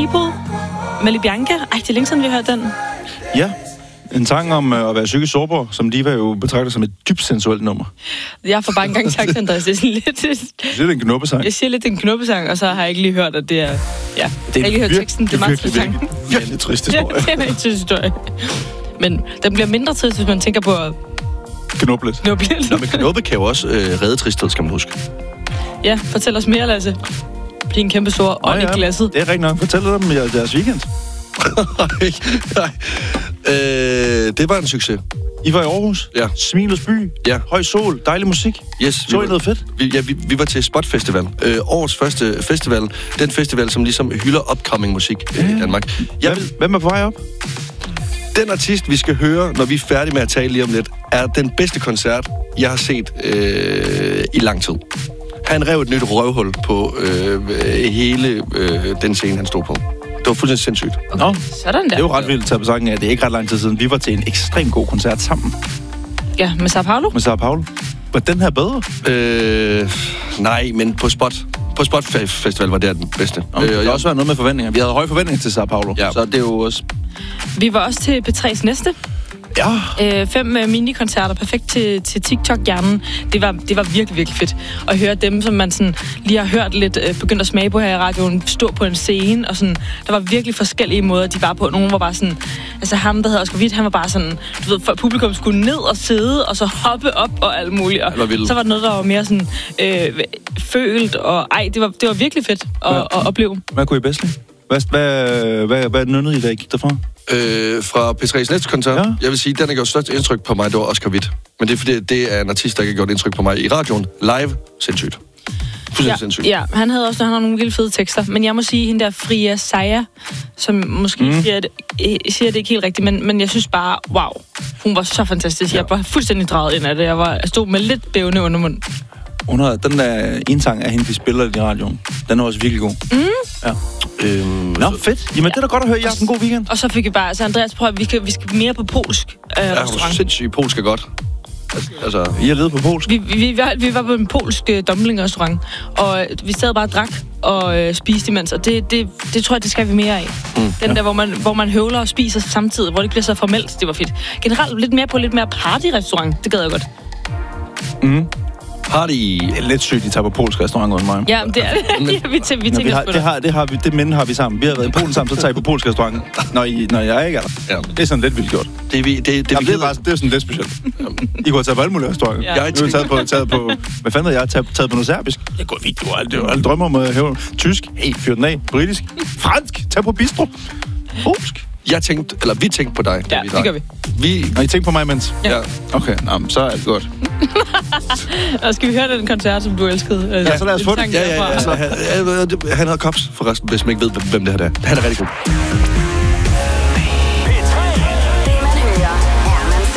People med Libianca. Ej, det er længe siden, vi har hørt den. Ja, en sang om at være psykisk sårbar, som Diva jo betragter som et dybt sensuelt nummer. Jeg får bare engang sagt, Andreas, det er sådan lidt... Det er en knuppesang. Jeg siger lidt, det er en knuppesang, og så har jeg ikke lige hørt, at det er... Ja, jeg har ikke hørt teksten, det er meget trist sang. Virkelig trist historie. Ja, det er en trist historie. Men den bliver mindre trist, hvis man tænker på at... Knuppe lidt. Nå, men knuppe kan jo også redde tristhed, skal man huske. Ja, fortæl os mere, Lasse. Bliv en kæmpe stor ånd i glasset. Det er rigtig nok. Fortæl dem om deres weekend. Nej. Det var en succes. I var i Aarhus? Ja. Smilets by? Ja. Høj sol? Dejlig musik? Yes. Så I noget fedt? Vi var til Spot Festival. Årets første festival. Den festival, som ligesom hylder upcoming musik i Danmark. Hvem er på vej op? Den artist, vi skal høre, når vi er færdige med at tale lige om lidt, er den bedste koncert, jeg har set i lang tid. Han rev et nyt røvhul på hele den scene, han stod på. Det var fuldstændig sindssygt. Okay, sådan der. Det er jo ret vildt at tage på sangen, at det er ikke ret lang tid siden. Vi var til en ekstremt god koncert sammen. Ja, med Sao Paulo? Med Sao Paulo. Var den her bedre? Nej, men på Spot Festival var det den bedste. Det har også været noget med forventninger. Vi havde høje forventninger til Sao Paulo, så det er jo også... Vi var også til P3's næste. Ja. 5 minikoncerter, perfekt til TikTok-hjernen. Det var virkelig, virkelig fedt at høre dem, som man sådan lige har hørt lidt, begyndt at smage på her i radioen, stå på en scene, og sådan, der var virkelig forskellige måder, de var på. Nogle var bare sådan, altså ham, der hedder Oscar Witt, han var bare sådan, du ved, for publikum skulle ned og sidde, og så hoppe op og alt muligt. Og så var der noget, der var mere sådan følt, og det var virkelig fedt at opleve. Hvad kunne I bedst lide? Hvad nønnede I, da I gik derfra? Fra P3's næste koncert. Ja. Jeg vil sige, den har gjort størst indtryk på mig, det var Oscar Witt. Men det er fordi, det er en artist, der ikke har gjort indtryk på mig i radioen. Live, sindssygt. Sindssygt. Ja, han har nogle vildt fede tekster. Men jeg må sige, hende der Fria Saya, som måske siger det ikke helt rigtigt, men jeg synes bare, wow, hun var så fantastisk. Jeg var fuldstændig draget ind af det. Jeg stod med lidt bævende under munden. Den der indtang af hende, de spiller i radioen, den er også virkelig god. Ja. Nå, fedt. Jamen, det er da godt at høre. I har haft en god weekend. Og så fik vi bare... Altså, Andreas, prøv at vi skal mere på polsk restaurant. Sindssygt. Polsk er godt. Altså, I har levet på polsk? Vi var på en polsk dumpling-restaurant, og vi sad bare og drak og spiste imens, og det tror jeg, det skal vi mere af. Den der, hvor man høvler og spiser samtidig, hvor det bliver så formelt, det var fedt. Generelt lidt mere party-restaurant, det gad jeg godt. Party. Det er lidt sygt, de tager på polsk restaurant hos mig. Ja, det er det. Vi tænker på det. Det minde har vi sammen. Vi har været i Polen sammen, så tager I på polsk restaurant, når jeg ikke er der. Ja. Det er sådan lidt vildt gjort. Det er sådan lidt specielt. I kunne have taget på alle mulige restauranter. Ja. Jeg har taget på... Hvad fanden havde jeg taget på noget serbisk? Det går vildt, det var alle drømmer om at hæve tysk. Hey, fyr den af. Britisk. Fransk. Tag på bistro. Polsk. Vi tænkte på dig. Ja, det gør vi. Og I tænkte på mig imens? Ja. Okay, så er det godt. Og skal vi høre den koncert, som du elskede? Ja, så lad os få det. Ja. Han havde kops, forresten, hvis man ikke ved, hvem det her er. Han er rigtig god.